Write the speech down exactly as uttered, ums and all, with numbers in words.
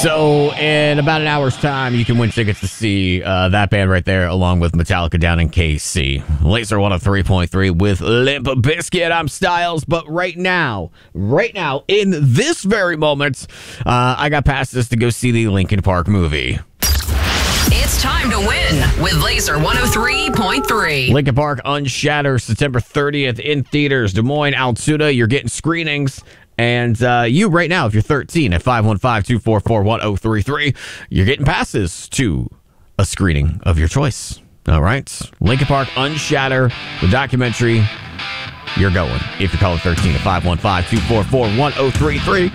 So in about an hour's time, you can win tickets to see uh, that band right there, along with Metallica down in K C. Laser one oh three point three with Limp Bizkit. I'm Styles, but right now, right now, in this very moment, uh, I got passes to go see the Linkin Park movie. It's time to win with Laser one oh three point three. Linkin Park Unshattered, September thirtieth in theaters. Des Moines, Altoona, you're getting screenings. And uh, you right now, if you're thirteen at five one five, two four four, one oh three three, you're getting passes to a screening of your choice. All right. Linkin Park Unshatter, the documentary. You're going if you're calling thirteen at five one five, two four four, one oh three three.